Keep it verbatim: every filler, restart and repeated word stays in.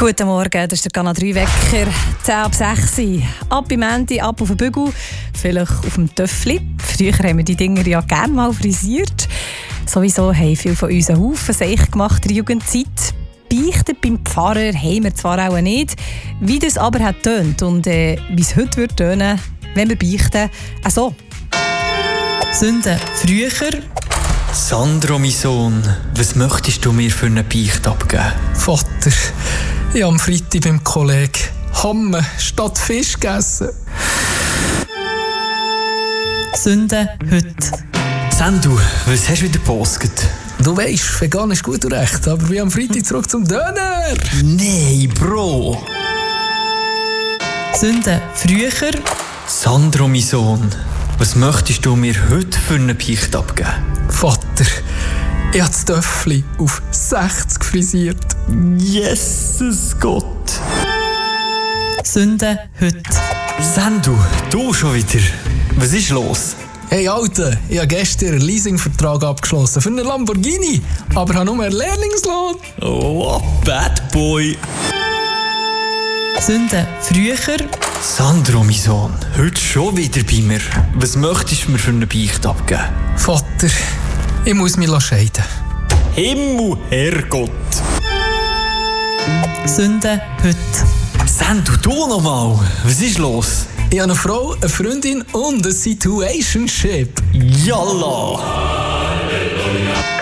Guten Morgen, das ist der Kanal drei Wecker, zehn ab sechs. Ab im Ende, ab auf den Bügel, vielleicht auf dem Töffli. Früher haben wir die Dinger ja gerne mal frisiert. Sowieso haben viele von uns einen Haufen Seich gemacht in der Jugendzeit. Beichten beim Pfarrer haben wir zwar auch nicht, wie das aber hat tönt und äh, wie es heute wird tönen, wenn wir beichten. Also. Sünden früher. Sandro, mein Sohn, was möchtest du mir für eine Beicht abgeben? Vater, ich habe am Freitag beim Kollegen Hamme statt Fisch gegessen. Sünden heute. Sandu, was hast du wieder gepostet? Du weisst, vegan ist gut und recht, aber wir am Freitag zurück zum Döner. Nein, Bro. Sünden früher. Sandro, mein Sohn, was möchtest du mir heute für eine Beicht abgeben? Vater, ich habe das Töffli auf sechzig frisiert. Jesus Gott. Sünden heute. Sandu, du schon wieder. Was ist los? Hey Alter, ich habe gestern einen Leasingvertrag abgeschlossen für einen Lamborghini, aber habe nur einen Lehrlingslohn. Oh, Bad Boy. Sünden früher. Sandro, mein Sohn, heute schon wieder bei mir. Was möchtest du mir für eine Beicht abgeben? Vater, ich muss mich scheiden. Himmel, Herrgott. Sünden heute. Sandu, du nochmal. Was ist los? Ich habe eine Frau, eine Freundin und ein Situationship. Yalla. Halleluja.